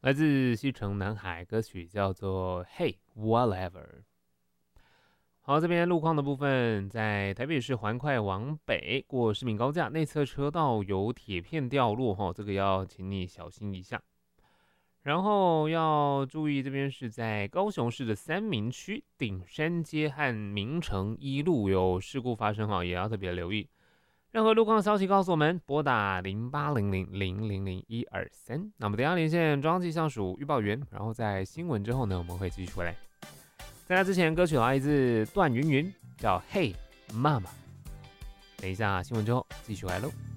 来自西城男孩，歌曲叫做《Hey Whatever》。好，这边路况的部分，在台北市环快往北过市民高架内侧车道有铁片掉落，这个要请你小心一下。然后要注意，这边是在高雄市的三民区顶山街和明城一路有事故发生，也要特别留意。任何路况消息告诉我们，拨打0800000123。那我们等一下连线中央气象署预报员，然后在新闻之后呢，我们会继续回来。在那之前，歌曲来自段云云，叫《Hey 妈妈》。等一下新闻之后继续来喽。